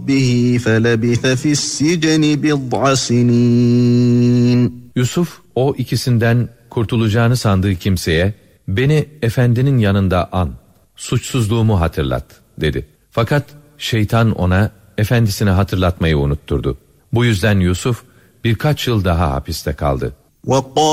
رَبِّهِ فَلَبِثَ فِي السِّجْنِ بِضْعَ سِنِينَ. Yusuf o ikisinden kurtulacağını sandığı kimseye beni efendinin yanında an, suçsuzluğumu hatırlat dedi. Fakat şeytan ona efendisine hatırlatmayı unutturdu. Bu yüzden Yusuf birkaç yıl daha hapiste kaldı.